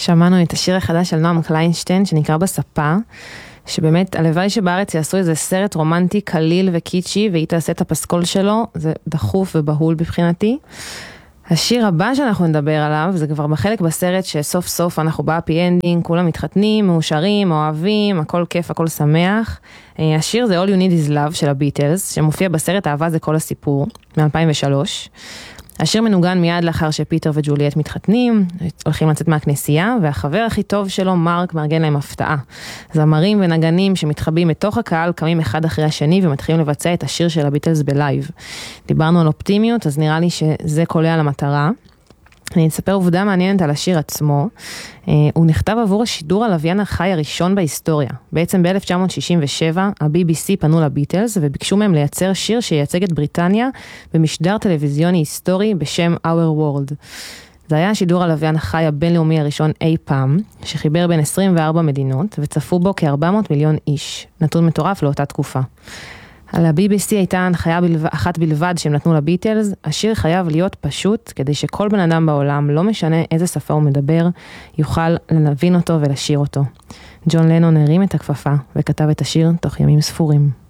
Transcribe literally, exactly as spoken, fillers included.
שמענו את השיר החדש של נועם קליינשטיין שנקרא בספה, שבאמת הלוואי שבארץ יעשו איזה סרט רומנטי קליל וקיצ'י, והיא תעשה את הפסקול שלו, זה דחוף ובהול בבחינתי. השיר הבא שאנחנו נדבר עליו, זה כבר בחלק בסרט שסוף סוף אנחנו בהפי אנדינג, כולם מתחתנים, מאושרים, אוהבים, הכל כיף, הכל שמח. השיר זה All You Need Is Love של הביטלס, שמופיע בסרט אהבה זה כל הסיפור, מ-אלפיים ושלוש. השיר מנוגן מיד לאחר שפיטר וג'וליאט מתחתנים, הולכים לצאת מהכנסייה, והחבר הכי טוב שלו, מרק, מארגן להם הפתעה. זמרים ונגנים שמתחבאים בתוך הקהל, קמים אחד אחרי השני, ומתחילים לבצע את השיר של הביטלס בלייב. דיברנו על אופטימיות, אז נראה לי שזה קולע על המטרה. אני אספר עובדה מעניינת על השיר עצמו. הוא נכתב עבור השידור הלוויין החי הראשון בהיסטוריה. בעצם ב-אלף תשע מאות שישים ושבע, ה-בי בי סי פנו לביטלס וביקשו מהם לייצר שיר שייצג את בריטניה במשדר טלוויזיוני היסטורי בשם Our World. זה היה השידור הלוויין החי הבינלאומי הראשון אי פעם, שחיבר בין עשרים וארבע מדינות, וצפו בו כ-ארבע מאות מיליון איש, נתון מטורף לאותה תקופה. על ה-בי בי סי הייתה הנחיה בלבד, אחת בלבד שהם נתנו לביטלס, השיר חייב להיות פשוט, כדי שכל בן אדם בעולם, לא משנה איזה שפה הוא מדבר, יוכל להבין אותו ולשיר אותו. ג'ון לנון הרים את הכפפה וכתב את השיר תוך ימים ספורים.